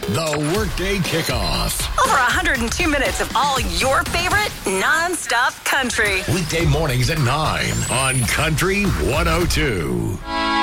The Workday Kickoff. Over 102 minutes of all your favorite non-stop country. Weekday mornings at 9 on Country 102.